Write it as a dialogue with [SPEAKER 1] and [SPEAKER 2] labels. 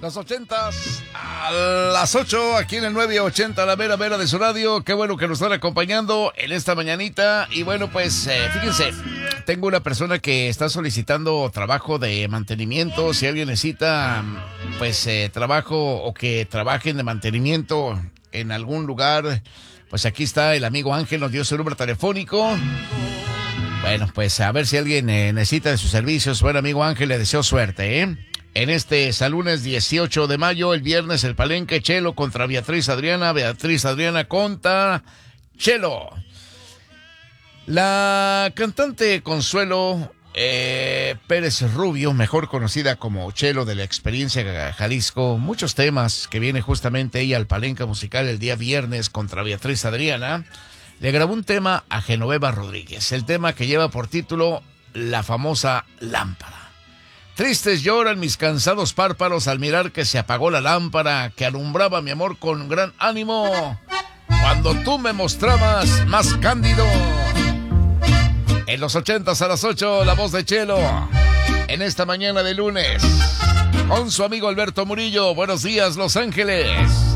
[SPEAKER 1] Los 80s a las 8 aquí en el 980, la mera de su radio. Qué bueno que nos están acompañando en esta mañanita. Y bueno, pues fíjense, tengo una persona que está solicitando trabajo de mantenimiento. Si alguien necesita pues trabajo o que trabajen de mantenimiento en algún lugar, pues aquí está el amigo Ángel, nos dio su número telefónico. Bueno, pues a ver si alguien necesita de sus servicios. Bueno, amigo Ángel, le deseo suerte, En este lunes 18 de mayo, el viernes, el Palenque, Chelo contra Beatriz Adriana contra Chelo. La cantante Consuelo Pérez Rubio, mejor conocida como Chelo de la Experiencia Jalisco, muchos temas que viene justamente ella al Palenque musical el día viernes contra Beatriz Adriana, le grabó un tema a Genoveva Rodríguez, el tema que lleva por título La famosa lámpara. Tristes lloran mis cansados párpados al mirar que se apagó la lámpara que alumbraba mi amor con gran ánimo, cuando tú me mostrabas más cándido. En los 80s a las 8, la voz de Chelo, en esta mañana de lunes, con su amigo Alberto Murillo. Buenos días, Los Ángeles.